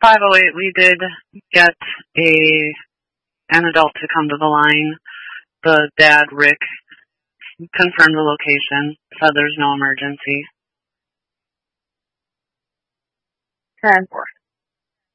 508, we did get an adult to come to the line. The dad, Rick, confirmed the location, said there's no emergency. 10-4.